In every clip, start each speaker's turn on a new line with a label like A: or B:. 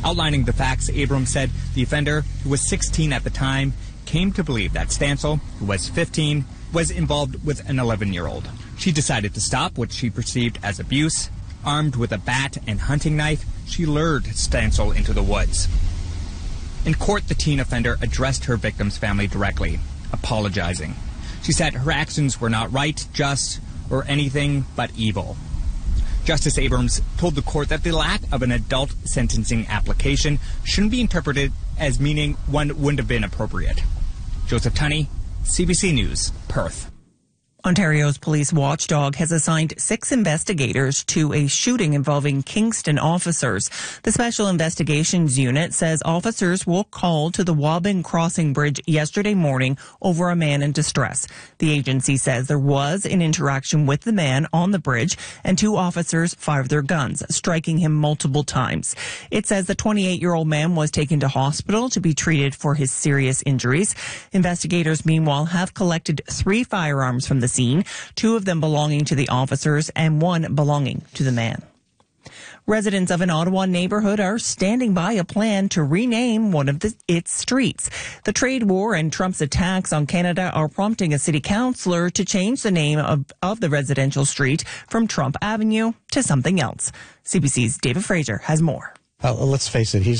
A: Outlining the facts, Abrams said the offender, who was 16 at the time, came to believe that Stancil, who was 15, was involved with an 11-year-old. She decided to stop what she perceived as abuse. Armed with a bat and hunting knife, she lured Stancil into the woods. In court, the teen offender addressed her victim's family directly, apologizing. She said her actions were not right, just, or anything but evil. Justice Abrams told the court that the lack of an adult sentencing application shouldn't be interpreted as meaning one wouldn't have been appropriate. Joseph Tunney, CBC News, Perth.
B: Ontario's police watchdog has assigned 6 investigators to a shooting involving Kingston officers. The Special Investigations Unit says officers were called to the Waubin Crossing Bridge yesterday morning over a man in distress. The agency says there was an interaction with the man on the bridge and 2 officers fired their guns, striking him multiple times. It says the 28-year-old man was taken to hospital to be treated for his serious injuries. Investigators, meanwhile, have collected 3 firearms from the scene, 2 of them belonging to the officers and 1 belonging to the man. Residents of an Ottawa neighborhood are standing by a plan to rename one of its streets. The trade war and Trump's attacks on Canada are prompting a city councillor to change the name of the residential street from Trump Avenue to something else. CBC's David Fraser has more.
C: Let's face it,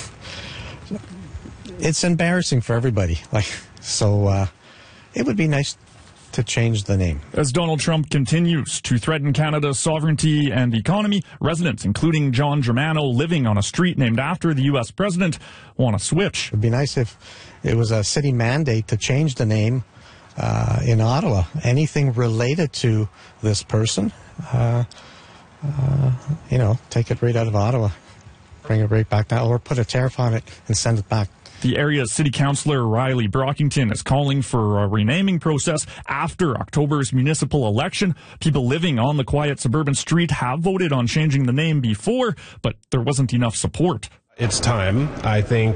C: it's embarrassing for everybody. It would be nice to change the name.
D: As Donald Trump continues to threaten Canada's sovereignty and economy, residents, including John Germano, living on a street named after the U.S. president, want to switch.
C: It would be nice if it was a city mandate to change the name in Ottawa. Anything related to this person, take it right out of Ottawa, bring it right back down, or put a tariff on it and send it back.
D: The area's city councillor, Riley Brockington, is calling for a renaming process after October's municipal election. People living on the quiet suburban street have voted on changing the name before, but there wasn't enough support.
E: It's time. I think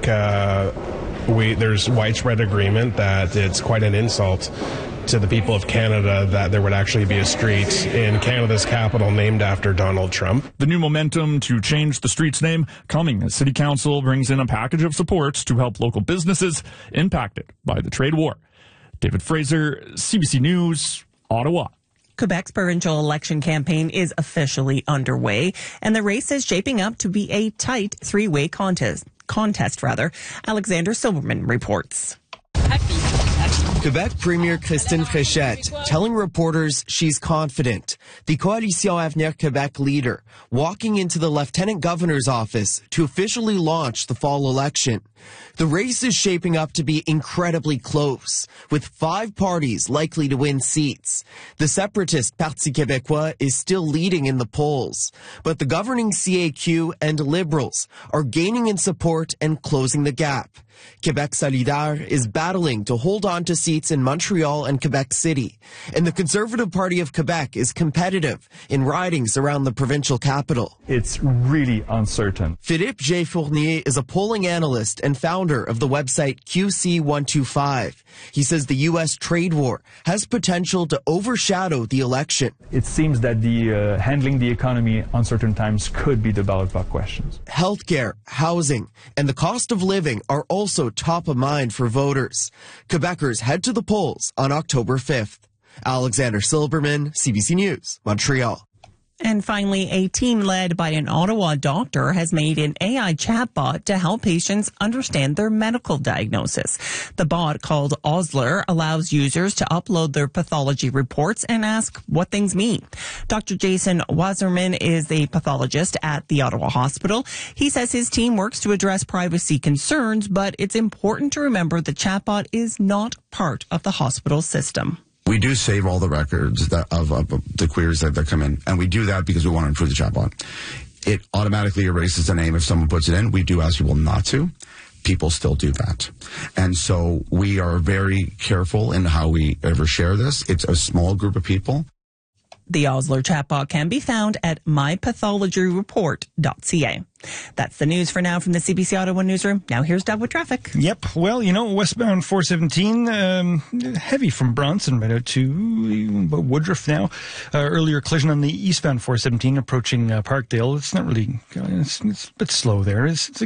E: there's widespread agreement that it's quite an insult to the people of Canada that there would actually be a street in Canada's capital named after Donald Trump.
D: The new momentum to change the street's name coming as City Council brings in a package of supports to help local businesses impacted by the trade war. David Fraser, CBC News, Ottawa.
B: Quebec's provincial election campaign is officially underway, and the race is shaping up to be a tight 3-way contest. Alexander Silberman reports.
F: Quebec Premier Christine Fréchette telling reporters she's confident. The Coalition Avenir Québec leader walking into the Lieutenant Governor's office to officially launch the fall election. The race is shaping up to be incredibly close, with 5 parties likely to win seats. The separatist Parti Québécois is still leading in the polls, but the governing CAQ and Liberals are gaining in support and closing the gap. Québec Solidaire is battling to hold on to seats in Montreal and Quebec City, and the Conservative Party of Quebec is competitive in ridings around the provincial capital.
G: It's really uncertain.
F: Philippe J. Fournier is a polling analyst and founder of the website QC125. He says the U.S. trade war has potential to overshadow the election.
G: It seems that the handling the economy uncertain times could be the ballot box questions.
F: Healthcare, housing, and the cost of living are also top of mind for voters. Quebecers head to the polls on October 5th. Alexander Silberman, CBC News, Montreal.
B: And finally, a team led by an Ottawa doctor has made an AI chatbot to help patients understand their medical diagnosis. The bot, called Osler, allows users to upload their pathology reports and ask what things mean. Dr. Jason Wasserman is a pathologist at the Ottawa Hospital. He says his team works to address privacy concerns, but it's important to remember the chatbot is not part of the hospital system.
H: We do save all the records of the queries that come in, and we do that because we want to improve the chatbot. It automatically erases the name if someone puts it in. We do ask people not to. People still do that. And so we are very careful in how we ever share this. It's a small group of people.
B: The Osler chatbot can be found at mypathologyreport.ca. That's the news for now from the CBC Ottawa newsroom. Now here's Doug with traffic.
I: Yep. Well, westbound 417, heavy from Bronson right out to Woodruff now. Earlier collision on the eastbound 417 approaching Parkdale. It's not really, it's a bit slow there. It's